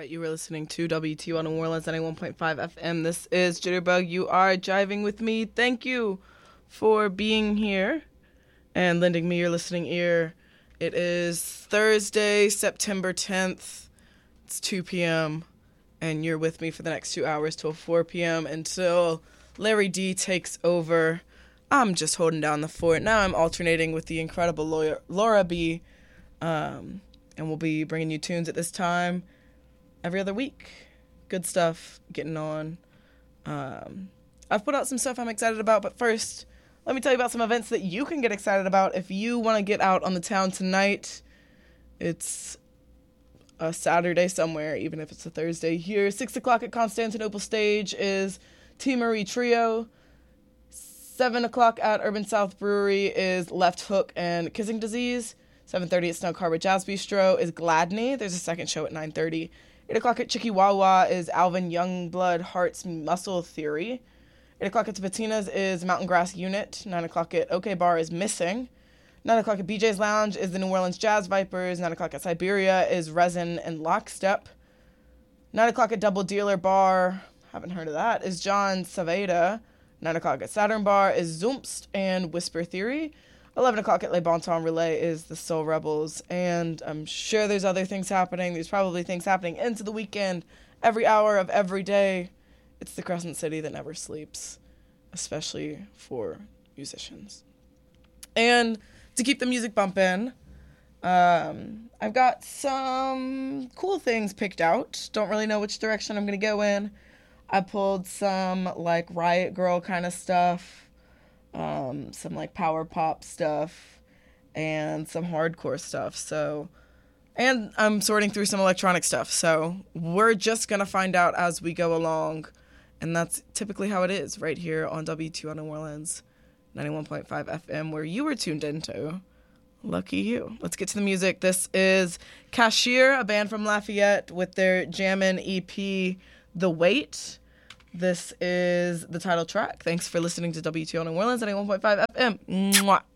right, you were listening to WTO New Orleans 91.5 FM. This is Jitterbug. You are jiving with me. Thank you for being here and lending me your listening ear. It is Thursday, September 10th. It's 2 p.m. and you're with me for the next 2 hours till 4 p.m. until Larry D takes over. I'm just holding down the fort. Now I'm alternating with the incredible Laura B. And we'll be bringing you tunes at this time every other week. Good stuff getting on. I've put out some stuff I'm excited about, but first, let me tell you about some events that you can get excited about if you want to get out on the town tonight. It's a Saturday somewhere, even if it's a Thursday here. 6 o'clock at Constantinople Stage is T. Marie Trio. 7 o'clock at Urban South Brewery is Left Hook and Kissing Disease. 7:30 at Snow Harbor Jazz Bistro is Gladney. There's a second show at 9:30. 8 o'clock at Chikiwawa is Alvin Youngblood Heart's Muscle Theory. 8 o'clock at Tabatinas is Mountain Grass Unit. 9 o'clock at OK Bar is Missing. 9 o'clock at BJ's Lounge is the New Orleans Jazz Vipers. 9 o'clock at Siberia is Resin and Lockstep. 9 o'clock at Double Dealer Bar, haven't heard of that, is John Saveda. 9 o'clock at Saturn Bar is Zoomst and Whisper Theory. 11 o'clock at Le Bon Temps Relay is the Soul Rebels. And I'm sure there's other things happening. There's probably things happening into the weekend, every hour of every day. It's the Crescent City that never sleeps, especially for musicians. And to keep the music bumping, I've got some cool things picked out. Don't really know which direction I'm going to go in. I pulled some, like, Riot Grrrl kind of stuff, some, like, power pop stuff, and some hardcore stuff. So, and I'm sorting through some electronic stuff. So we're just going to find out as we go along. And that's typically how it is right here on W2 New Orleans 91.5 FM, where you were tuned into. Lucky you. Let's get to the music. This is Cashier, a band from Lafayette, with their jammin' EP, The Wait. This is the title track. Thanks for listening to WTO New Orleans 91.5 FM. Mwah.